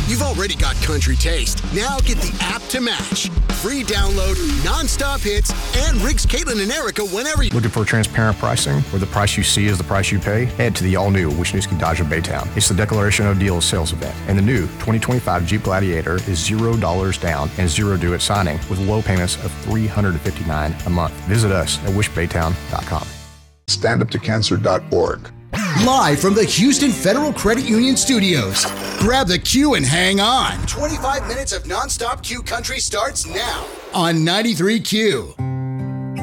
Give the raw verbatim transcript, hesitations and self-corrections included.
You've already got country taste. Now get the app to match. Free download, non-stop hits, and Riggs, Caitlin, and Erica whenever you... Looking for transparent pricing, where the price you see is the price you pay? Head to the all-new Wisniewski Dodge of Baytown. It's the Declaration of Deals sales event, and the new twenty twenty-five Jeep Gladiator is zero dollars down and zero due at signing with low payments of three hundred fifty-nine dollars a month. Visit us at wish baytown dot com. stand up to cancer dot org. Live from the Houston Federal Credit Union Studios. Grab the Q and hang on. twenty-five minutes of non-stop Q country starts now On ninety-three Q.